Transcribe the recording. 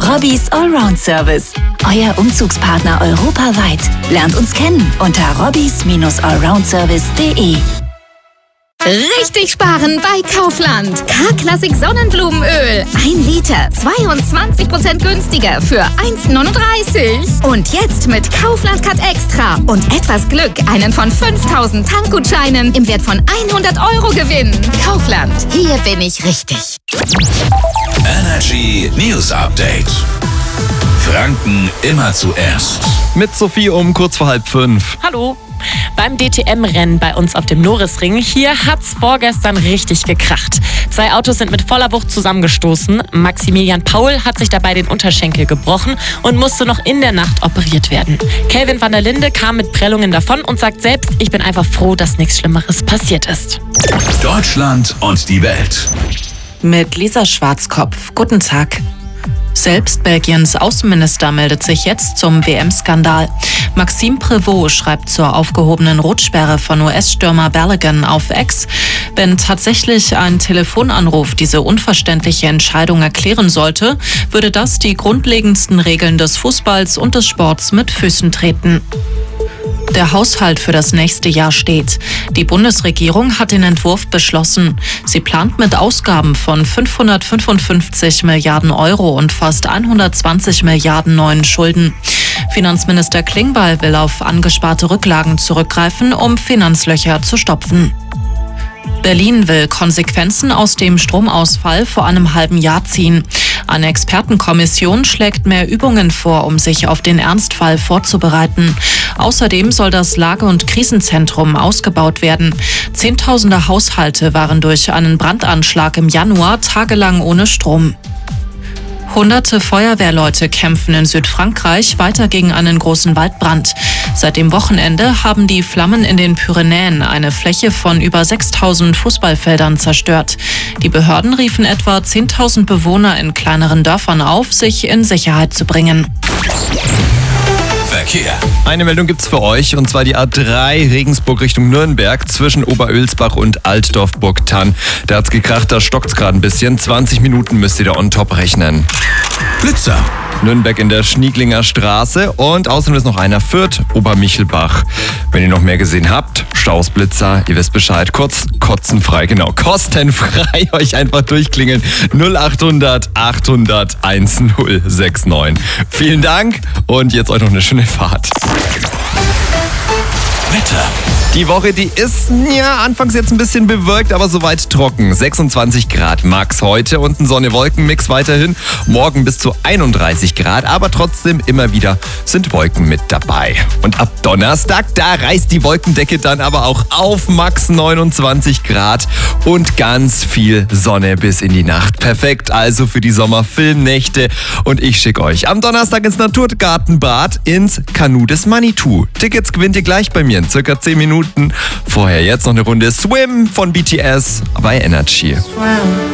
Robbys Allround-Service. Euer Umzugspartner europaweit. Lernt uns kennen unter robbys-allroundservice.de. Richtig sparen bei Kaufland. K-Klassik Sonnenblumenöl. 1 Liter, 22% günstiger für 1,39. Und jetzt mit Kaufland Cut Extra und etwas Glück einen von 5.000 Tankgutscheinen im Wert von 100 € gewinnen. Kaufland, hier bin ich richtig. Energy News Update. Franken immer zuerst. Mit Sophie um kurz vor 4:30. Hallo. Beim DTM-Rennen bei uns auf dem Norrisring, hier hat's vorgestern richtig gekracht. 2 Autos sind mit voller Wucht zusammengestoßen. Maximilian Paul hat sich dabei den Unterschenkel gebrochen und musste noch in der Nacht operiert werden. Kelvin van der Linde kam mit Prellungen davon und sagt selbst, ich bin einfach froh, dass nichts Schlimmeres passiert ist. Deutschland und die Welt. Mit Lisa Schwarzkopf. Guten Tag. Selbst Belgiens Außenminister meldet sich jetzt zum WM-Skandal. Maxime Prévost schreibt zur aufgehobenen Rotsperre von US-Stürmer Balogun auf X. Wenn tatsächlich ein Telefonanruf diese unverständliche Entscheidung erklären sollte, würde das die grundlegendsten Regeln des Fußballs und des Sports mit Füßen treten. Der Haushalt für das nächste Jahr steht. Die Bundesregierung hat den Entwurf beschlossen. Sie plant mit Ausgaben von 555 Milliarden € und fast 120 Milliarden neuen Schulden. Finanzminister Klingbeil will auf angesparte Rücklagen zurückgreifen, um Finanzlöcher zu stopfen. Berlin will Konsequenzen aus dem Stromausfall vor einem halben Jahr ziehen. Eine Expertenkommission schlägt mehr Übungen vor, um sich auf den Ernstfall vorzubereiten. Außerdem soll das Lage- und Krisenzentrum ausgebaut werden. Zehntausende Haushalte waren durch einen Brandanschlag im Januar tagelang ohne Strom. Hunderte Feuerwehrleute kämpfen in Südfrankreich weiter gegen einen großen Waldbrand. Seit dem Wochenende haben die Flammen in den Pyrenäen eine Fläche von über 6.000 Fußballfeldern zerstört. Die Behörden riefen etwa 10.000 Bewohner in kleineren Dörfern auf, sich in Sicherheit zu bringen. Verkehr. Eine Meldung gibt's für euch, und zwar die A3 Regensburg Richtung Nürnberg zwischen Oberölsbach und Altdorf-Burgthann. Da hat's gekracht, da stockt's gerade ein bisschen. 20 Minuten müsst ihr da on top rechnen. Blitzer. Nürnberg in der Schnieglinger Straße und außerdem ist noch einer Fürth, Obermichelbach. Wenn ihr noch mehr gesehen habt, Staus, Blitzer, ihr wisst Bescheid. Kurz kotzenfrei, genau, kostenfrei euch einfach durchklingeln. 0800 800 1069. Vielen Dank und jetzt euch noch eine schöne Fahrt. Wetter. Die Woche, die ist anfangs jetzt ein bisschen bewölkt, aber soweit trocken. 26 Grad max heute und ein Sonne-Wolken-Mix weiterhin. Morgen bis zu 31 Grad, aber trotzdem immer wieder sind Wolken mit dabei. Und ab Donnerstag, da reißt die Wolkendecke dann aber auch auf, max 29 Grad und ganz viel Sonne bis in die Nacht. Perfekt also für die Sommerfilmnächte. Und ich schicke euch am Donnerstag ins Naturgartenbad ins Kanu des Manitou. Tickets gewinnt ihr gleich bei mir in circa 10 Minuten. Vorher jetzt noch eine Runde Swim von BTS bei Energy.